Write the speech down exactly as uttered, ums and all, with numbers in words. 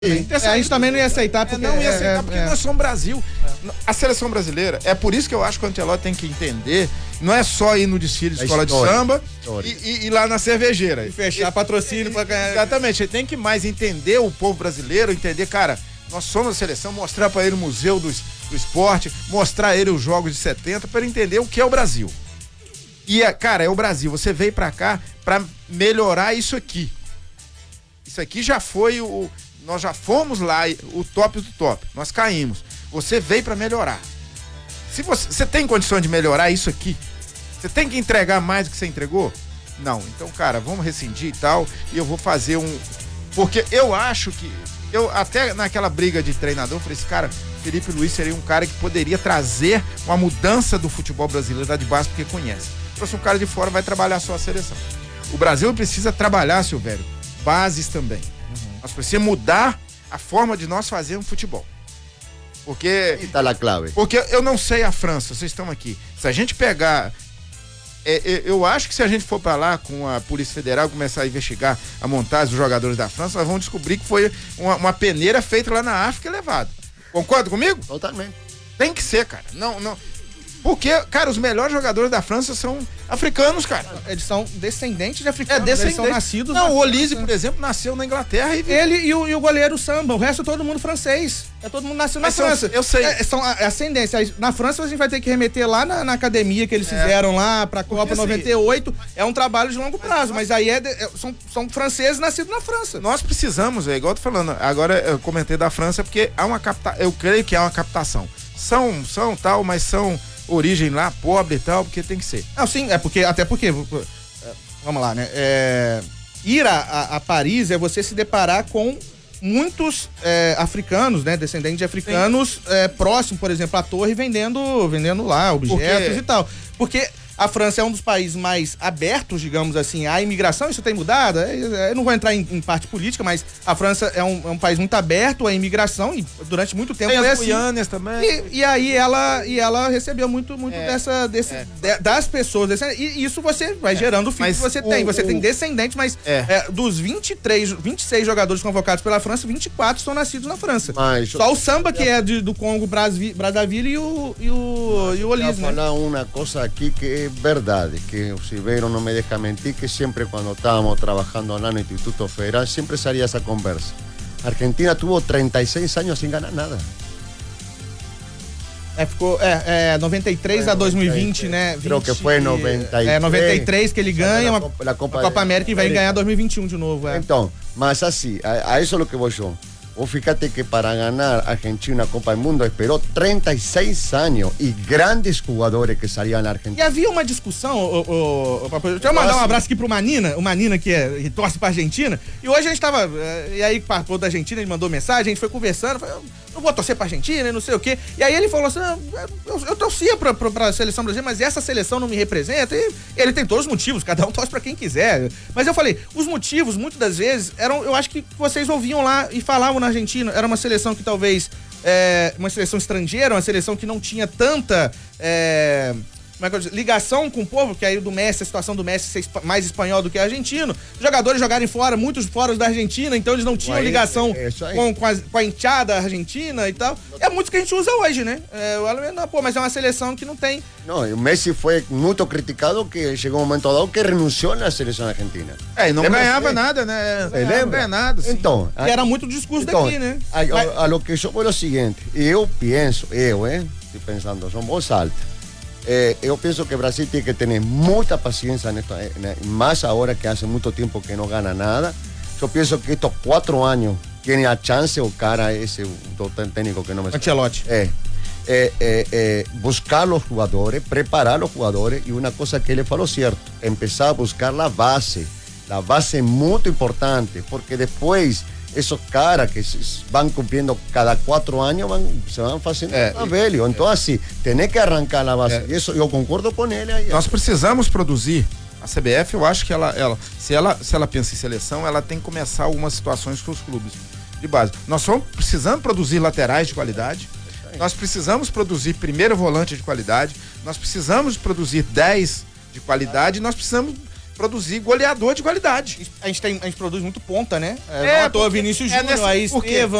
É, a gente também não ia aceitar porque, é, não ia aceitar é, porque é, nós somos Brasil. É. A seleção brasileira, é por isso que eu acho que o Ancelotti tem que entender, não é só ir no desfile de escola de samba e, e ir lá na cervejeira. E fechar e, patrocínio para ganhar. Exatamente, ele tem que mais entender o povo brasileiro, entender, cara, nós somos a seleção, mostrar para ele o museu do, do esporte, mostrar ele os jogos de setenta, para ele entender o que é o Brasil. E, cara, é o Brasil, você veio para cá para melhorar isso aqui. Isso aqui já foi o... Nós já fomos lá, o top do top. Nós caímos. Você veio para melhorar. Se você, você tem condições de melhorar isso aqui, você tem que entregar mais do que você entregou? Não. Então, cara, vamos rescindir e tal. E eu vou fazer um... Porque eu acho que... Eu até naquela briga de treinador, eu falei, esse cara, Felipe Luiz seria um cara que poderia trazer uma mudança do futebol brasileiro lá de base, porque conhece. Se um cara de fora vai trabalhar só a seleção. O Brasil precisa trabalhar, Silvério, bases também. Nós precisamos mudar a forma de nós fazermos futebol. Porque... Aí tá a clave. Porque eu não sei a França, vocês estão aqui. Se a gente pegar... É, é, eu acho que se a gente for para lá com a Polícia Federal começar a investigar a montagem dos jogadores da França, nós vamos descobrir que foi uma, uma peneira feita lá na África e levada. Concorda comigo? Totalmente. Tem que ser, cara. Não, não... Porque, cara, os melhores jogadores da França são africanos, cara. Eles são descendentes de africanos. É, descendentes. Eles são nascidos. Não, o Olise, por exemplo, nasceu na Inglaterra e... Ele e o, e o goleiro Samba, o resto é todo mundo francês. É todo mundo nasceu Mas na França. Eu, eu sei. É, são ascendência. Na França a gente vai ter que remeter lá na, na academia que eles é. fizeram lá pra Copa assim, noventa e oito. É um trabalho de longo prazo, mas, mas aí é de, é, são, são franceses nascidos na França. Nós precisamos, é igual eu tô falando, agora eu comentei da França porque há uma capta, eu creio que há uma captação. São, são tal, mas são origem lá, pobre e tal, porque tem que ser. Não, sim, é porque, até porque, vamos lá, né, é, ir a, a, a Paris é você se deparar com muitos é, africanos, né, descendentes de africanos é, próximos, por exemplo, à torre, vendendo, vendendo lá objetos porque... e tal, porque a França é um dos países mais abertos, digamos assim, à imigração. Isso tem mudado, eu não vou entrar em, em parte política, mas a França é um, é um país muito aberto à imigração e durante muito tempo tem foi as assim. Guianas também. E, e aí ela, e ela recebeu muito, muito é, dessa, desse, é. de, das pessoas, desse, e isso você vai é, gerando filhos que você o, tem, você o, tem descendentes, mas é. É, dos vinte e três, vinte e seis jogadores convocados pela França, vinte e quatro são nascidos na França. Mas, só o Samba que é de, do Congo, Brazzaville e o, e o, e o Olise, né? Vou falar uma coisa aqui que é verdade, que o Silveiro no me deja mentir, que siempre cuando estábamos trabajando lá no Instituto Federal, siempre salía esa conversa. Argentina tuvo treinta y seis años sin ganar nada. É, ficou, é, é noventa e três a dois mil e vinte, né? vinte, Creo que foi noventa e três. É, noventa e três que ele ganha, a uma, Copa, a Copa, a Copa América e vai ganhar dois mil e vinte e um de novo. É. Então, mas assim, a, a isso é o que vou eu. Vos fíjate que para ganar Argentina a Copa do Mundo esperou trinta e seis anos e grandes jogadores que saíam na Argentina. E havia uma discussão, o, o, o, deixa eu mandar um abraço aqui pro Manina, o Manina que, é, que torce pra Argentina, e hoje a gente tava, e aí participou da Argentina, ele mandou mensagem, a gente foi conversando, falou, não vou torcer pra Argentina e não sei o quê, e aí ele falou assim, eu, eu torcia pra, pra, pra seleção brasileira, mas essa seleção não me representa, e ele tem todos os motivos, cada um torce pra quem quiser, mas eu falei, os motivos, muitas das vezes, eram, eu acho que vocês ouviam lá e falavam na Argentina, era uma seleção que talvez, é, uma seleção estrangeira, uma seleção que não tinha tanta é, como é que eu digo, ligação com o povo, que aí do Messi, a situação do Messi ser mais espanhol do que argentino, os jogadores jogarem fora, muitos fora da Argentina, então eles não tinham aí, ligação é, é com, com, a, com a enteada argentina e tal. É muito que a gente usa hoje, né? É, não, pô, mas é uma seleção que não tem. Não, o Messi foi muito criticado, que chegou um momento dado que renunciou na seleção argentina. É, e não lembra ganhava assim? Nada, né? É, lembra? Não ganha nada, sim. Então, e era muito o discurso então, daqui, né? A, a, a lo que eu vou é o seguinte, eu penso, eu, eh, estou pensando, sou voz alta. Eh, eu penso que o Brasil tem que ter muita paciência, nesta, né, mais agora que há muito tempo que não gana nada. Eu penso que estes quatro anos tem a chance, o cara, esse o técnico que não me Ancelotti. É, é, é, é, buscar os jogadores, preparar os jogadores, e uma coisa que ele falou certo, começar a buscar a base. A base é muito importante, porque depois esos caras que van cumpliendo cada cuatro años van, se van fazendo é, mais velho. Então, assim, tem que arrancar a base. É. Isso, eu concordo com ele aí. Nós precisamos produzir. A C B F, eu acho que ela, ela, se ela, se ela pensa em seleção, ela tem que começar algumas situações com os clubes de base. Nós estamos precisando produzir laterais de qualidade. Nós precisamos produzir primeiro volante de qualidade. Nós precisamos produzir dez de qualidade. Nós precisamos produzir goleador de qualidade. A gente, tem, a gente produz muito ponta, né? É, É, não à toa porque- Vinícius é Júnior, nessa- aí por quê? Estevão.